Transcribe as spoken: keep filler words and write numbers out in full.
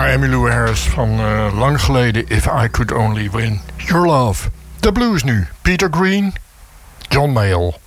Ja, Emmylou Harris van uh, lang geleden. If I Could Only Win Your Love. De blues nu. Peter Green, John Mayall.